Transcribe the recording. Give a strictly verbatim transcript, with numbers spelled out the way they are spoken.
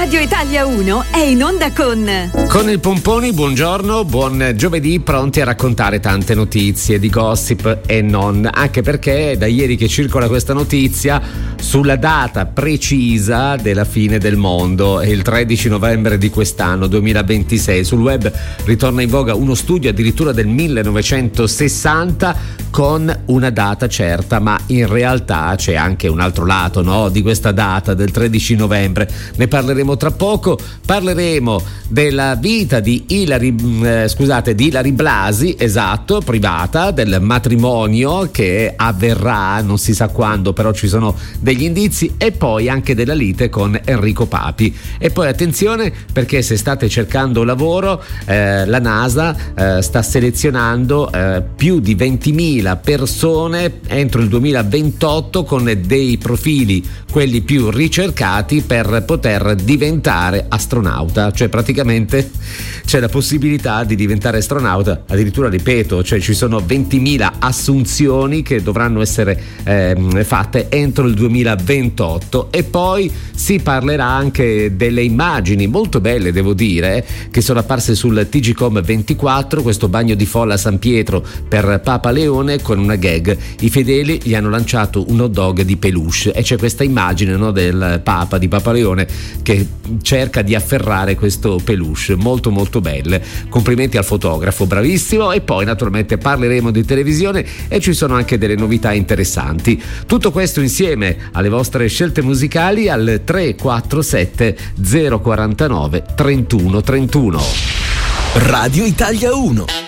Radio Italia uno è in onda con Con il Pomponi, buongiorno, buon giovedì, pronti a raccontare tante notizie di gossip e non, anche perché è da ieri che circola questa notizia sulla data precisa della fine del mondo, è il tredici novembre di quest'anno duemilaventisei. Sul web ritorna in voga uno studio addirittura del millenovecentosessanta con una data certa, ma in realtà c'è anche un altro lato, no, di questa data del tredici novembre. Ne parleremo tra poco. Parleremo della vita di Ilary, eh, scusate, di Ilary Blasi, esatto, privata, del matrimonio che avverrà non si sa quando, però ci sono degli indizi, e poi anche della lite con Enrico Papi. E poi attenzione, perché se state cercando lavoro, eh, la NASA eh, sta selezionando eh, più di ventimila persone entro il duemilaventotto con dei profili, quelli più ricercati, per poter diventare astronauta. Cioè praticamente c'è la possibilità di diventare astronauta, addirittura ripeto, cioè ci sono ventimila assunzioni che dovranno essere eh, fatte entro il duemilaventotto. E poi si parlerà anche delle immagini molto belle, devo dire, che sono apparse sul T G Com ventiquattro, questo bagno di folla a San Pietro per Papa Leone con una gag. I fedeli gli hanno lanciato un hot dog di peluche e c'è questa immagine, no, del Papa, di Papa Leone, che cerca di afferrare questo peluche, molto molto belle. Complimenti al fotografo, bravissimo. E poi naturalmente parleremo di televisione e ci sono anche delle novità interessanti. Tutto questo insieme alle vostre scelte musicali al tre quattro sette zero quattro nove tre uno tre uno. Radio Italia uno.